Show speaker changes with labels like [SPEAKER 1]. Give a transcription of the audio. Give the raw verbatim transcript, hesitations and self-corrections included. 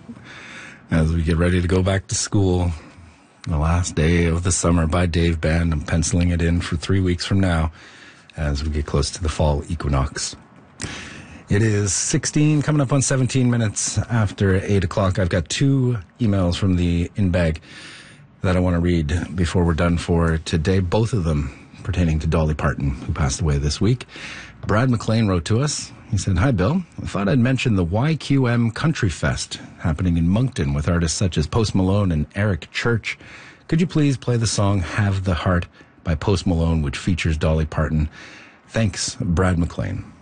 [SPEAKER 1] as we get ready to go back to school. The last day of the Summer by Dave Band. I'm penciling it in for three weeks from now as we get close to the fall equinox. It is sixteen, coming up on seventeen minutes after eight o'clock. I've got two emails from the in-bag that I want to read before we're done for today, both of them pertaining to Dolly Parton, who passed away this week. Brad McLean wrote to us. He said, "Hi, Bill. I thought I'd mention the Y Q M Country Fest happening in Moncton with artists such as Post Malone and Eric Church. Could you please play the song Have the Heart by Post Malone, which features Dolly Parton? Thanks, Brad McLean."